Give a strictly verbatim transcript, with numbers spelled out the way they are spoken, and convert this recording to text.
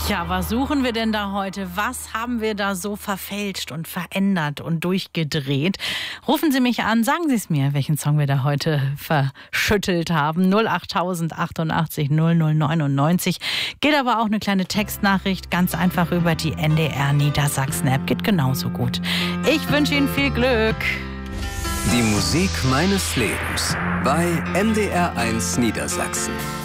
Ja, was suchen wir denn da heute? Was haben wir da so verfälscht und verändert und durchgedreht? Rufen Sie mich an, sagen Sie es mir, welchen Song wir da heute verschüttelt haben. null acht tausend achtundachtzig null null neunundneunzig. Geht aber auch eine kleine Textnachricht, ganz einfach über die N D R Niedersachsen-App. Geht genauso gut. Ich wünsche Ihnen viel Glück. Die Musik meines Lebens bei N D R eins Niedersachsen.